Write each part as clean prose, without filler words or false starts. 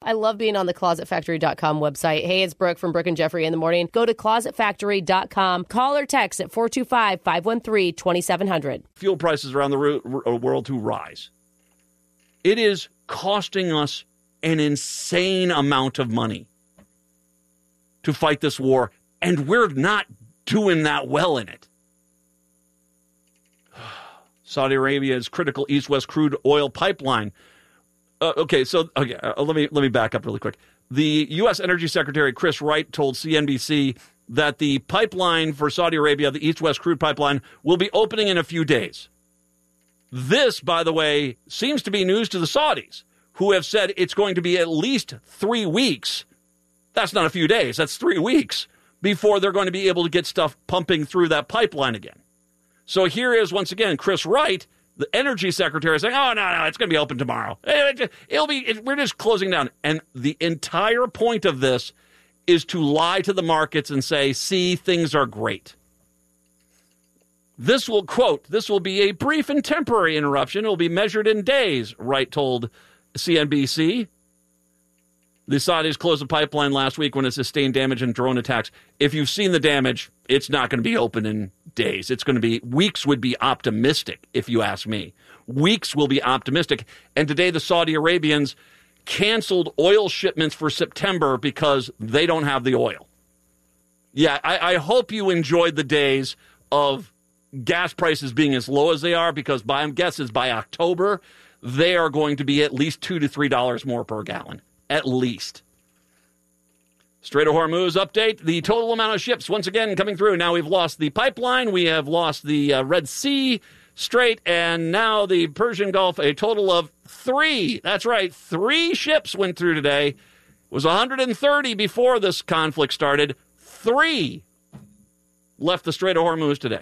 I love being on the ClosetFactory.com website. Hey, it's Brooke from Brooke and Jeffrey in the morning. Go to ClosetFactory.com. Call or text at 425-513-2700. Fuel prices around the world to rise. It is costing us an insane amount of money to fight this war, and we're not doing that well in it. Saudi Arabia's critical east-west crude oil pipeline. Let me back up really quick. The U.S. Energy Secretary Chris Wright told CNBC that the pipeline for Saudi Arabia, the east-west crude pipeline, will be opening in a few days. This, by the way, seems to be news to the Saudis, who have said it's going to be at least 3 weeks. That's not a few days. That's 3 weeks before they're going to be able to get stuff pumping through that pipeline again. So here is, once again, Chris Wright, the energy secretary, saying, oh, no, it's going to be open tomorrow. We're just closing down. And the entire point of this is to lie to the markets and say, see, things are great. This will, quote, this will be a brief and temporary interruption. It will be measured in days, Wright told CNBC. The Saudis closed the pipeline last week when it sustained damage and drone attacks. If you've seen the damage, it's not going to be open in days. It's going to be weeks would be optimistic, if you ask me. Weeks will be optimistic. And today the Saudi Arabians canceled oil shipments for September because they don't have the oil. Yeah, I hope you enjoyed the days of gas prices being as low as they are, because my guess is by October, they are going to be at least $2 to $3 more per gallon. At least. Strait of Hormuz update. The total amount of ships, once again, coming through. Now we've lost the pipeline. We have lost the Red Sea Strait, and now the Persian Gulf. A total of 3. That's right. 3 ships went through today. It was 130 before this conflict started. 3 left the Strait of Hormuz today.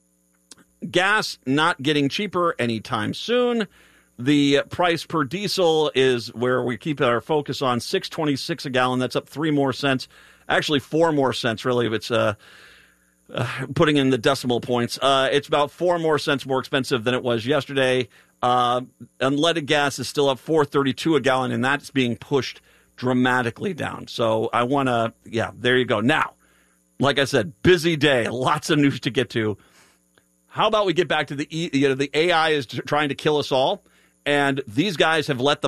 Gas not getting cheaper anytime soon. The price per diesel is where we keep our focus on, $6.26 a gallon. That's up 3 more cents. Actually, 4 more cents, really, if it's putting in the decimal points. It's about 4 more cents more expensive than it was yesterday. Unleaded gas is still up $4.32 a gallon, and that's being pushed dramatically down. So I want to, there you go. Now, like I said, busy day, lots of news to get to. How about we get back to the AI is trying to kill us all. And these guys have let the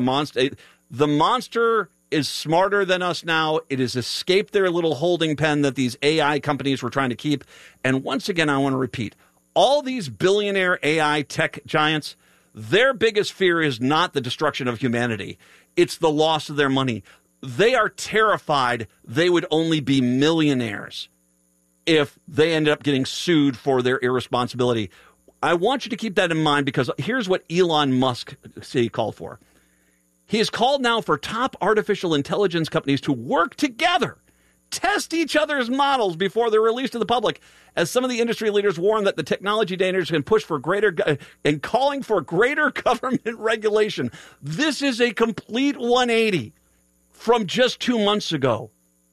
monster is smarter than us now. It has escaped their little holding pen that these AI companies were trying to keep. And once again, I want to repeat, all these billionaire AI tech giants, their biggest fear is not the destruction of humanity. It's the loss of their money. They are terrified they would only be millionaires if they ended up getting sued for their irresponsibility. I want you to keep that in mind, because here's what Elon Musk called for. He has called now for top artificial intelligence companies to work together, test each other's models before they're released to the public, as some of the industry leaders warn that the technology dangers can push for greater and calling for greater government regulation. This is a complete 180 from just 2 months ago.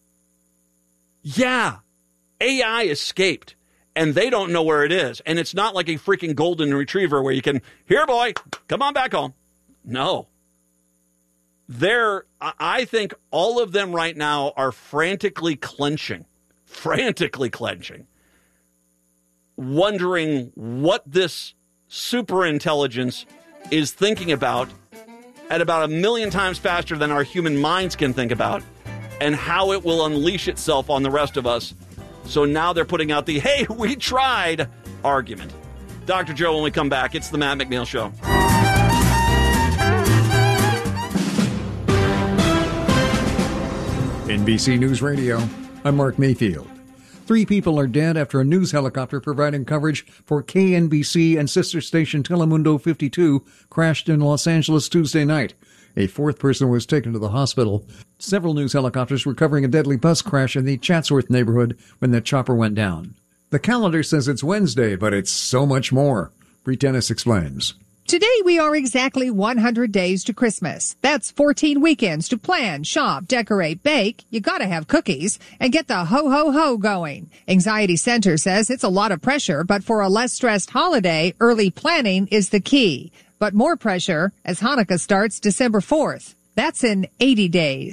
Yeah, AI escaped. And they don't know where it is. And it's not like a freaking golden retriever where you can, here, boy, come on back home. No. I think all of them right now are frantically clenching, wondering what this superintelligence is thinking about at about 1 million times faster than our human minds can think about, and how it will unleash itself on the rest of us. So now they're putting out the, hey, we tried argument. Dr. Joe, when we come back, it's the Matt McNeil Show. NBC News Radio, I'm Mark Mayfield. 3 people are dead after a news helicopter providing coverage for KNBC and sister station Telemundo 52 crashed in Los Angeles Tuesday night. A 4th person was taken to the hospital. Several news helicopters were covering a deadly bus crash in the Chatsworth neighborhood when the chopper went down. The calendar says it's Wednesday, but it's so much more. Bree Dennis explains. Today we are exactly 100 days to Christmas. That's 14 weekends to plan, shop, decorate, bake. You gotta have cookies and get the ho-ho-ho going. Anxiety Center says it's a lot of pressure, but for a less stressed holiday, early planning is the key. But more pressure as Hanukkah starts December 4th. That's in 80 days.